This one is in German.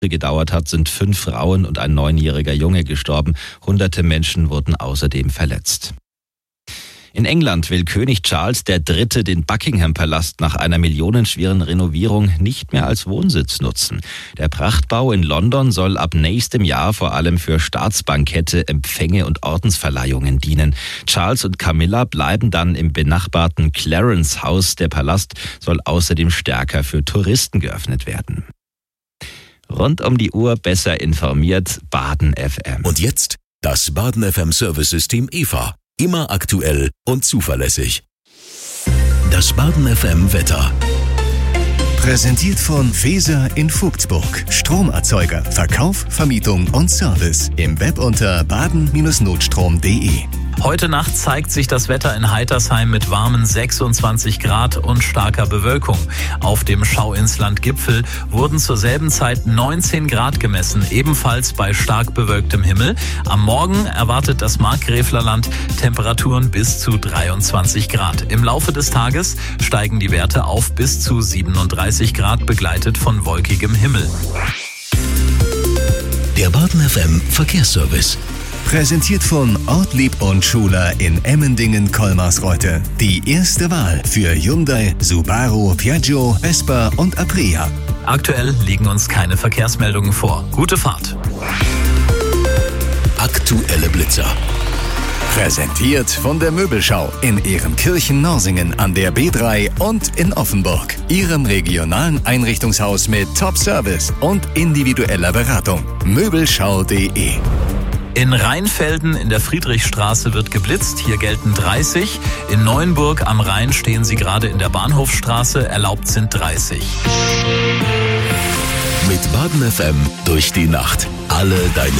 gedauert hat, sind 5 Frauen und ein 9-jähriger Junge gestorben. Hunderte Menschen wurden außerdem verletzt. In England will König Charles III. Den Buckingham-Palast nach einer millionenschweren Renovierung nicht mehr als Wohnsitz nutzen. Der Prachtbau in London soll ab nächstem Jahr vor allem für Staatsbankette, Empfänge und Ordensverleihungen dienen. Charles und Camilla bleiben dann im benachbarten Clarence House. Der Palast soll außerdem stärker für Touristen geöffnet werden. Rund um die Uhr besser informiert, Baden FM. Und jetzt das Baden FM Service-System EVA. Immer aktuell und zuverlässig. Das Baden FM Wetter. Präsentiert von Weser in Vogtsburg. Stromerzeuger, Verkauf, Vermietung und Service. Im Web unter baden-notstrom.de. Heute Nacht zeigt sich das Wetter in Heitersheim mit warmen 26 Grad und starker Bewölkung. Auf dem Schauinsland-Gipfel wurden zur selben Zeit 19 Grad gemessen, ebenfalls bei stark bewölktem Himmel. Am Morgen erwartet das Markgräflerland Temperaturen bis zu 23 Grad. Im Laufe des Tages steigen die Werte auf bis zu 37 Grad, begleitet von wolkigem Himmel. Der Baden FM Verkehrsservice. Präsentiert von Ortlieb und Schuler in Emmendingen-Kolmarsreuth. Die erste Wahl für Hyundai, Subaru, Piaggio, Vespa und Aprilia. Aktuell liegen uns keine Verkehrsmeldungen vor. Gute Fahrt. Aktuelle Blitzer. Präsentiert von der Möbelschau in Ehrenkirchen-Norsingen an der B3 und in Offenburg. Ihrem regionalen Einrichtungshaus mit Top-Service und individueller Beratung. Möbelschau.de. In Rheinfelden in der Friedrichstraße wird geblitzt. Hier gelten 30. In Neuenburg am Rhein stehen Sie gerade in der Bahnhofstraße. Erlaubt sind 30. Mit Baden FM durch die Nacht. Alle deine